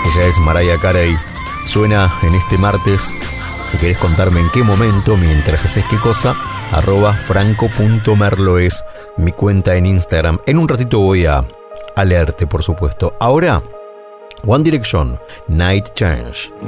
Ella es Mariah Carey. Suena en este martes. Si querés contarme en qué momento, mientras haces qué cosa, @franco.merlo es mi cuenta en Instagram. En un ratito voy a leerte, por supuesto. Ahora, One Direction, Night Change.